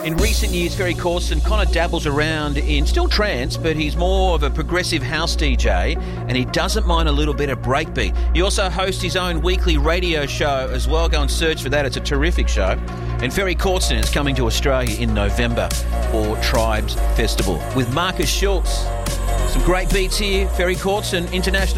In recent years, Ferry Corsten kind of dabbles around in still trance, but he's more of a progressive house DJ, and he doesn't mind a little bit of breakbeat. He also hosts his own weekly radio show as well. Go and search for that. It's a terrific show. And Ferry Corsten is coming to Australia in November for Tribes Festival with Marcus Schultz. Some great beats here. Ferry Corsten, international